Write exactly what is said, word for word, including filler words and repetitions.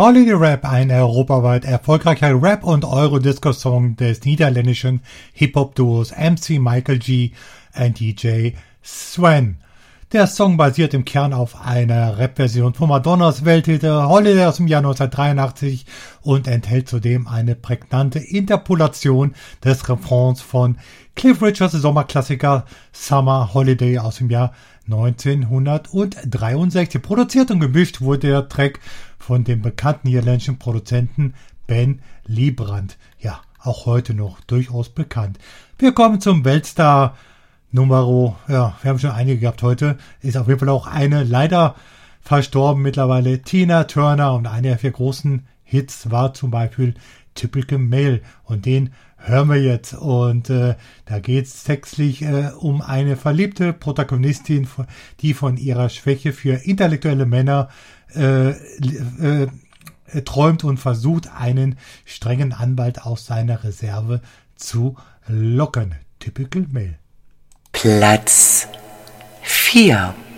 Holiday Rap, ein europaweit erfolgreicher Rap- und Eurodisco-Song des niederländischen Hip-Hop-Duos M C Michael G und D J Sven. Der Song basiert im Kern auf einer Rap-Version von Madonnas Welthit Holiday aus dem Jahr neunzehnhundertdreiundachtzig und enthält zudem eine prägnante Interpolation des Refrains von Cliff Richards Sommerklassiker Summer Holiday aus dem Jahr neunzehnhundertdreiundsechzig. Produziert und gemischt wurde der Track von dem bekannten niederländischen Produzenten Ben Liebrand. Ja, auch heute noch durchaus bekannt. Wir kommen zum Weltstar Numero, ja, wir haben schon einige gehabt heute, ist auf jeden Fall auch eine, leider verstorben mittlerweile, Tina Turner, und einer der vier großen Hits war zum Beispiel Typical Male, und den hören wir jetzt, und äh, da geht es textlich äh, um eine verliebte Protagonistin, die von ihrer Schwäche für intellektuelle Männer äh, äh, träumt und versucht, einen strengen Anwalt aus seiner Reserve zu locken. Typical Male. Platz vier.